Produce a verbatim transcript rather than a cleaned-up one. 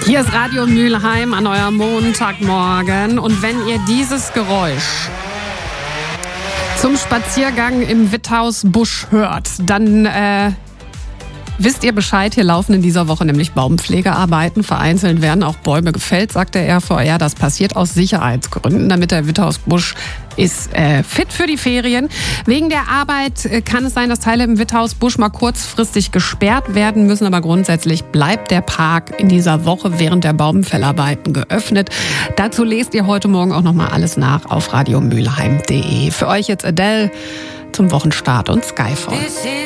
Hier ist Radio Mülheim an eurem Montagmorgen. Und wenn ihr dieses Geräusch zum Spaziergang im Witthausbusch hört, dann äh, wisst ihr Bescheid. Hier laufen in dieser Woche nämlich Baumpflegearbeiten. Vereinzelt werden auch Bäume gefällt, sagt der R V R. Das passiert aus Sicherheitsgründen, damit der Witthausbusch ist äh, fit für die Ferien. Wegen der Arbeit äh, kann es sein, dass Teile im Witthausbusch mal kurzfristig gesperrt werden müssen, aber grundsätzlich bleibt der Park in dieser Woche während der Baumfellarbeiten geöffnet. Dazu lest ihr heute Morgen auch nochmal alles nach auf radiomülheim punkt de. Für euch jetzt Adele zum Wochenstart und Skyfall.